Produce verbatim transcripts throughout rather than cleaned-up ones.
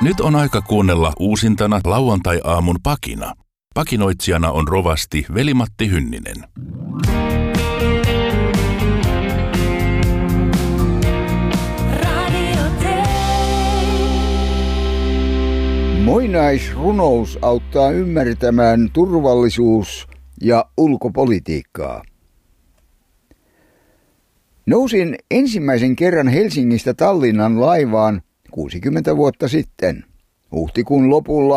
Nyt on aika kuunnella uusintana lauantai-aamun Pakina. Pakinoitsijana on rovasti Veli-Matti Hynninen. Muinaisrunous auttaa ymmärtämään turvallisuus- ja ulkopolitiikkaa. Nousin ensimmäisen kerran Helsingistä Tallinnan laivaan kuusikymmentä vuotta sitten. Huhtikuun lopulla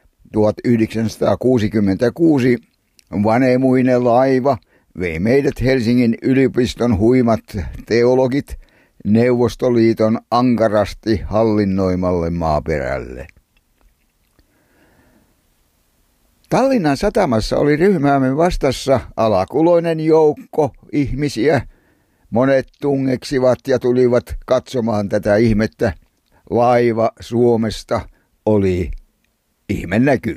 tuhatyhdeksänsataakuusikymmentäkuusi vanemuinen laiva vei meidät Helsingin yliopiston huimat teologit Neuvostoliiton ankarasti hallinnoimalle maaperälle. Tallinnan satamassa oli ryhmäämme vastassa alakuloinen joukko ihmisiä. Monet tungeksivat ja tulivat katsomaan tätä ihmettä. Laiva Suomesta oli ihmenäky.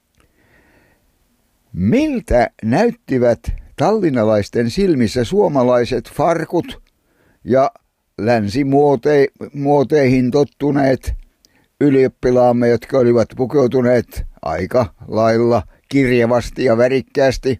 Miltä näyttivät tallinnalaisten silmissä suomalaiset farkut ja länsimuoteihin tottuneet ylioppilaamme, jotka olivat pukeutuneet aika lailla kirjavasti ja värikkäästi?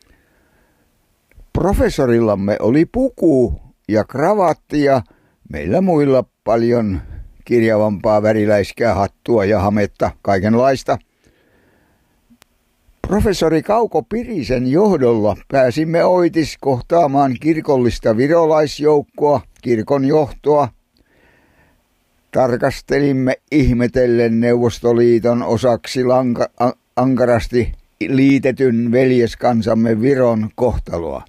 Professorillamme oli puku ja kravatti ja meillä muilla paljon kirjavampaa väriläiskää hattua ja hametta, kaikenlaista. Professori Kauko Pirisen johdolla pääsimme oitis kohtaamaan kirkollista virolaisjoukkoa, kirkon johtoa. Tarkastelimme ihmetellen Neuvostoliiton osaksi lanka, a, ankarasti liitetyn veljeskansamme Viron kohtaloa.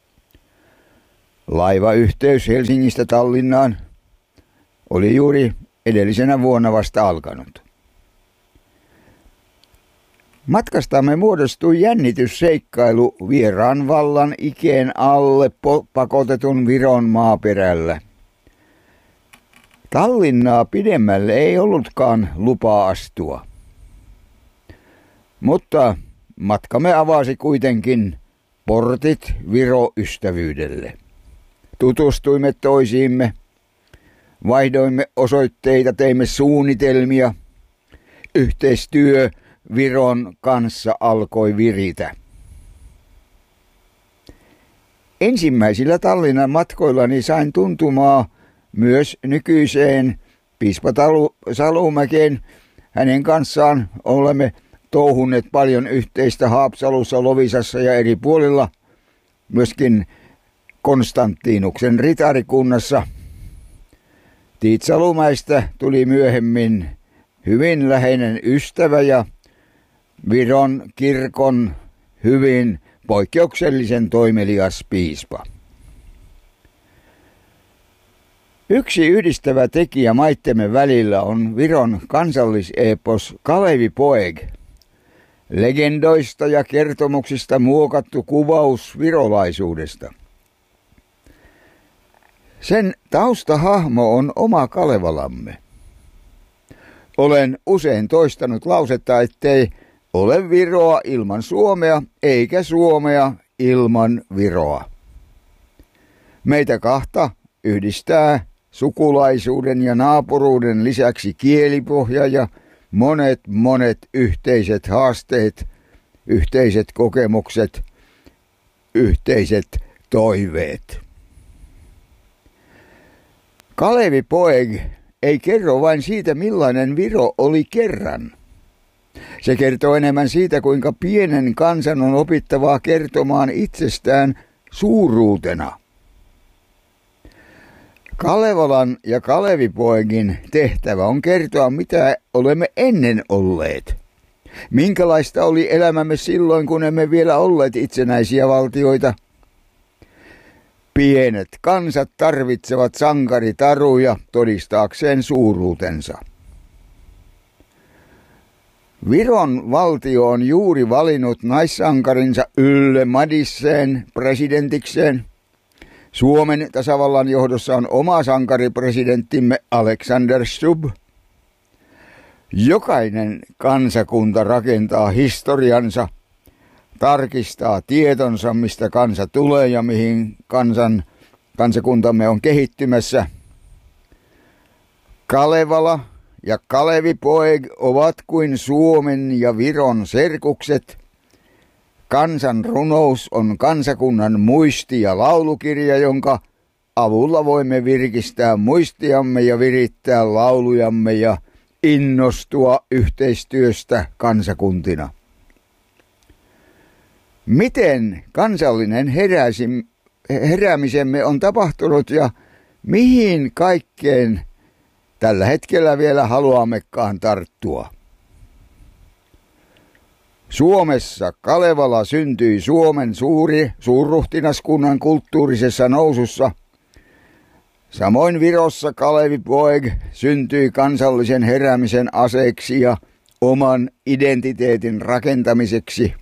Laivayhteys Helsingistä Tallinnaan oli juuri edellisenä vuonna vasta alkanut. Matkastamme muodostui jännitysseikkailu vieraan vallan ikeen alle pakotetun Viron maaperällä. Tallinnaa pidemmälle ei ollutkaan lupaa astua. Mutta matkamme avasi kuitenkin portit Viro-ystävyydelle. Tutustuimme toisiimme, vaihdoimme osoitteita, teimme suunnitelmia. Yhteistyö Viron kanssa alkoi viritä. Ensimmäisillä Tallinnan matkoillani sain tuntumaa myös nykyiseen piispa Salumäkeen. Hänen kanssaan olemme touhunneet paljon yhteistä Haapsalussa, Lovisassa ja eri puolilla, myöskin Konstantinuksen ritarikunnassa. Tiit Salumäistä tuli myöhemmin hyvin läheinen ystävä ja Viron kirkon hyvin poikkeuksellisen toimelias piispa. Yksi yhdistävä tekijä maittemme välillä on Viron kansalliseepos Kalevipoeg. Legendoista ja kertomuksista muokattu kuvaus virolaisuudesta. Sen taustahahmo on oma Kalevalamme. Olen usein toistanut lausetta, ettei ole Viroa ilman Suomea, eikä Suomea ilman Viroa. Meitä kahta yhdistää sukulaisuuden ja naapuruuden lisäksi kielipohja ja monet monet yhteiset haasteet, yhteiset kokemukset, yhteiset toiveet. Kalevipoeg ei kerro vain siitä, millainen Viro oli kerran. Se kertoo enemmän siitä, kuinka pienen kansan on opittavaa kertomaan itsestään suuruutena. Kalevalan ja Kalevipoegin tehtävä on kertoa, mitä olemme ennen olleet. Minkälaista oli elämämme silloin, kun emme vielä olleet itsenäisiä valtioita. Pienet kansat tarvitsevat sankaritaruja todistaakseen suuruutensa. Viron valtio on juuri valinnut naissankarinsa Ylle Madisseen presidentikseen. Suomen tasavallan johdossa on oma sankaripresidenttimme Alexander Stubb. Jokainen kansakunta rakentaa historiansa, tarkistaa tietonsa, mistä kansa tulee ja mihin kansan, kansakuntamme on kehittymässä. Kalevala ja Kalevipoeg ovat kuin Suomen ja Viron serkukset. Kansan runous on kansakunnan muisti- ja laulukirja, jonka avulla voimme virkistää muistiamme ja virittää laulujamme ja innostua yhteistyöstä kansakuntina. Miten kansallinen heräsim, heräämisemme on tapahtunut ja mihin kaikkeen tällä hetkellä vielä haluammekaan tarttua? Suomessa Kalevala syntyi Suomen suuri suurruhtinaskunnan kulttuurisessa nousussa. Samoin Virossa Kalevipoeg syntyi kansallisen heräämisen aseeksi ja oman identiteetin rakentamiseksi.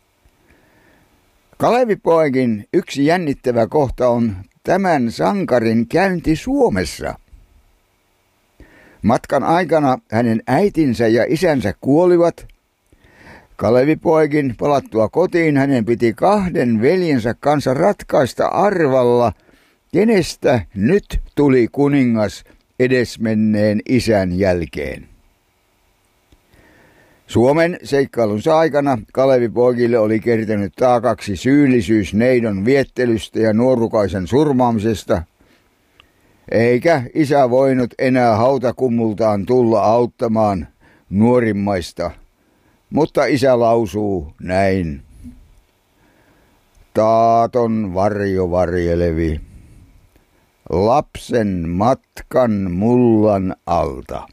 Kalevipoegin yksi jännittävä kohta on tämän sankarin käynti Suomessa. Matkan aikana hänen äitinsä ja isänsä kuolivat. Kalevipoegin palattua kotiin hänen piti kahden veljensä kanssa ratkaista arvalla, kenestä nyt tuli kuningas edesmenneen isän jälkeen. Suomen seikkailunsa aikana Kalevipoegille oli kertynyt taakaksi syyllisyys neidon viettelystä ja nuorukaisen surmaamisesta, eikä isä voinut enää hautakummultaan tulla auttamaan nuorimmaista, mutta isä lausuu näin. Taaton varjo varjelevi, lapsen matkan mullan alta.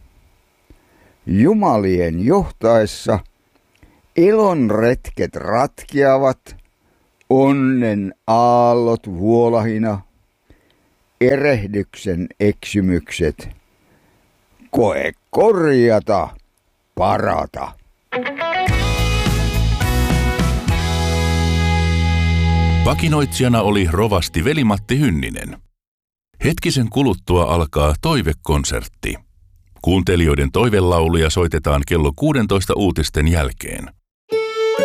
Jumalien johtaessa ilon retket ratkeavat, onnen aallot vuolahina, erehdyksen eksymykset, koe korjata, parata. Pakinoitsijana oli rovasti Veli-Matti Hynninen. Hetkisen kuluttua alkaa toivekonsertti. Kuuntelijoiden toivelauluja soitetaan kello kuusitoista uutisten jälkeen.